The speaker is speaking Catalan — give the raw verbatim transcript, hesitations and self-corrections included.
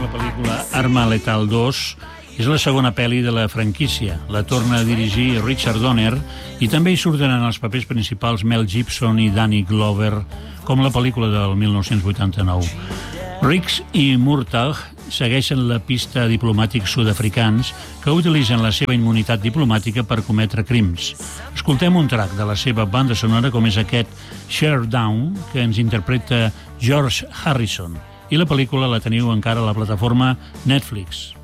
la pel·lícula Arma Letal dos és la segona pel·li de la franquícia. La torna a dirigir Richard Donner i també hi surten en els papers principals Mel Gibson i Danny Glover, com la pel·lícula del mil nou-cents vuitanta-nou. Riggs i Murtagh segueixen la pista a diplomàtics sud-africans que utilitzen la seva immunitat diplomàtica per cometre crims. Escoltem un track de la seva banda sonora, com és aquest Share Down, que ens interpreta George Harrison. I la pel·lícula la teniu encara a la plataforma Netflix.